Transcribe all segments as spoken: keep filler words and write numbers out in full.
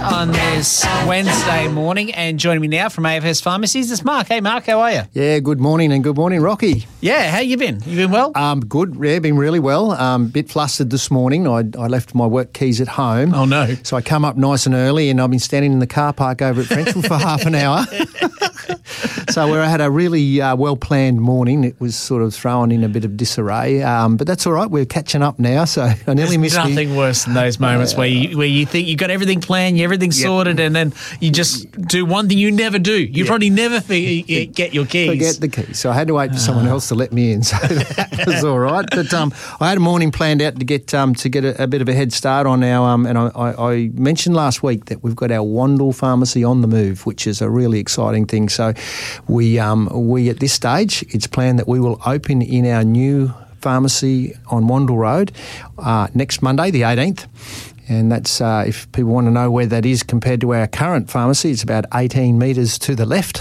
on this Wednesday morning. And joining me now from A F S Pharmacies is Mark. Hey, Mark, how are you? Yeah, good morning and good morning, Rocky. Yeah, how you been? You been well? Um, good, yeah, been really well. Um, bit flustered this morning. I, I left my work keys at home. Oh, no. So I come up nice and early and I've been standing in the car park over at Frenchville for half an hour. So we had a really uh, well-planned morning. It was sort of thrown in a bit of disarray, um, but that's all right. We're catching up now, so I nearly There's missed nothing me. worse than those moments uh, where you where you think you've got everything planned, everything's yep. sorted, and then you just do one thing you never do. You yep. probably never forget, get your keys. Forget the keys. So I had to wait for someone else to let me in, so that was all right. But um, I had a morning planned out to get um, to get a, a bit of a head start on our, um, and I, I, I mentioned last week that we've got our Wandle Pharmacy on the move, which is a really exciting thing. So we um, we at this stage, it's planned that we will open in our new pharmacy on Wandle Road uh, next Monday, the eighteenth. And that's, uh, if people want to know where that is compared to our current pharmacy, it's about eighteen metres to the left.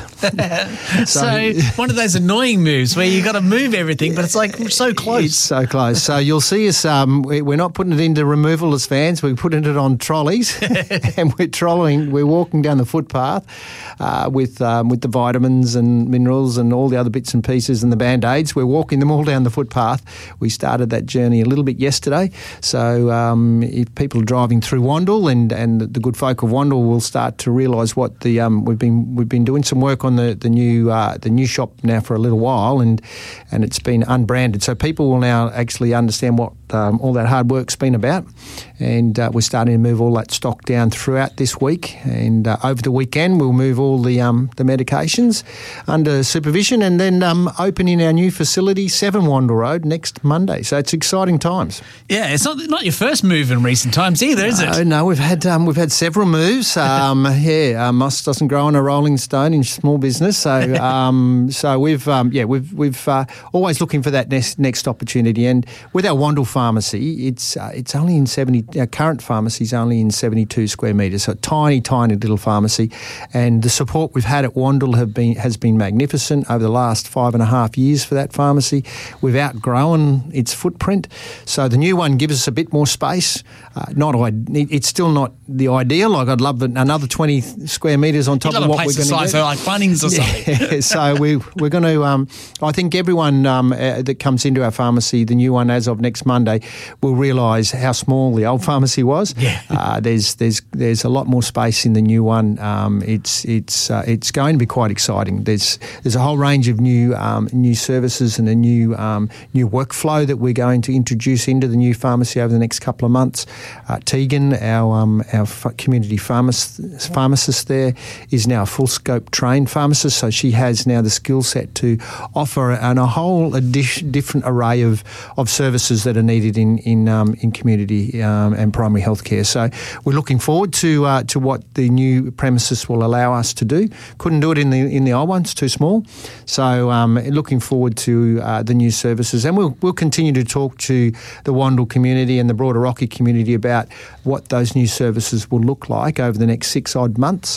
so, so one of those annoying moves where you got to move everything, but it's like so close. It's so close. So you'll see us, um, we're not putting it into removalist vans, we're putting it on trolleys and we're trolling, we're walking down the footpath uh, with um, with the vitamins and minerals and all the other bits and pieces and the Band-Aids. We're walking them all down the footpath. We started that journey a little bit yesterday. So um, if people are driving through Wandle, and, and the good folk of Wandle will start to realise what the um, we've been we've been doing some work on the the new uh, the new shop now for a little while, and and it's been unbranded, so people will now actually understand what um, all that hard work's been about, and uh, we're starting to move all that stock down throughout this week, and uh, over the weekend we'll move all the um, the medications under supervision, and then um, open in our new facility, seven Wandle Road, next Monday. So it's exciting times. Yeah, it's not not your first move in recent times either, is no, it? No, we've had um, we've had several moves. Um, yeah, uh, moss doesn't grow on a rolling stone in small business. So um, so we've um, yeah we've we've uh, always looking for that next next opportunity. And with our Wandle pharmacy, it's uh, it's only in seventy. Our current pharmacy is only in seventy-two square metres, so a tiny tiny little pharmacy. And the support we've had at Wandle have been has been magnificent over the last five and a half years for that pharmacy. We've outgrown its footprint, so the new one gives us a bit more space. Uh, not it's still not the ideal. Like I'd love another twenty square metres on top You'd of love what a we're place going to get. get. So like Bunnings or something. Yeah, so we we're going to. Um, I think everyone um, uh, that comes into our pharmacy, the new one as of next Monday, will realise how small the old pharmacy was. Yeah. Uh, there's there's there's a lot more space in the new one. Um, it's it's uh, it's going to be quite exciting. There's there's a whole range of new um, new services and a new um, new workflow that we're going to introduce into the new pharmacy over the next couple of months. Uh, Tegan, our um, our community pharmacist, pharmacist there, is now a full scope trained pharmacist, so she has now the skill set to offer and a whole addition, different array of, of services that are needed in in um, in community um, and primary health care. So we're looking forward to uh, to what the new premises will allow us to do. Couldn't do it in the in the old one; it's too small. So um, looking forward to uh, the new services, and we'll we'll continue to talk to the Wandle community and the broader Rocky community about what those new services will look like over the next six odd months.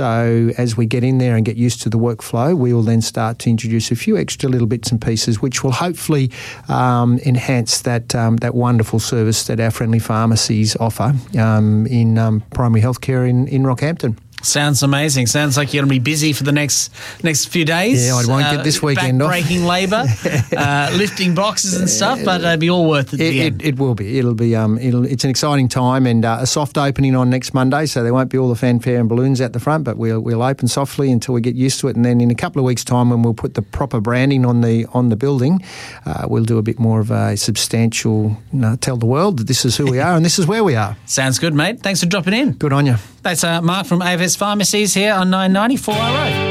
So as we get in there and get used to the workflow, we will then start to introduce a few extra little bits and pieces which will hopefully um, enhance that um, that wonderful service that our friendly pharmacies offer um, in um, primary healthcare in, in Rockhampton. Sounds amazing. Sounds like you're going to be busy for the next next few days. Yeah, I won't uh, get this weekend off. Back-breaking labour, uh, lifting boxes and stuff, but it'll be all worth it. It, it, it will be. It'll be. Um, it'll. It's an exciting time, and uh, a soft opening on next Monday. So there won't be all the fanfare and balloons out the front, but we'll we'll open softly until we get used to it, and then in a couple of weeks' time, when we'll put the proper branding on the on the building, uh, we'll do a bit more of a substantial. You know, tell the world that this is who we are and this is where we are. Sounds good, mate. Thanks for dropping in. Good on you. That's uh, Mark from A F S Pharmacies here on nine ninety-four R O.